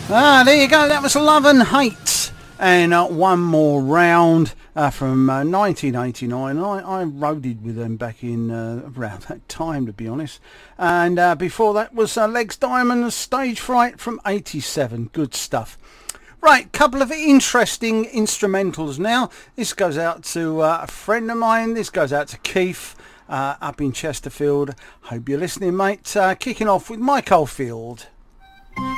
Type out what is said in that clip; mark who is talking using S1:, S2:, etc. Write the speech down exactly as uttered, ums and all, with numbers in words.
S1: Ah, there you go. That was Love and Hate. And uh, one more round uh, from uh, nineteen eighty-nine. I, I roaded with them back in uh, around that time, to be honest. And uh, before that was uh, Legs Diamond, Stage Fright from eighty-seven. Good stuff. Right, couple of interesting instrumentals now. This goes out to uh, a friend of mine. This goes out to Keith uh, up in Chesterfield. Hope you're listening, mate. Uh, kicking off with Mike Oldfield.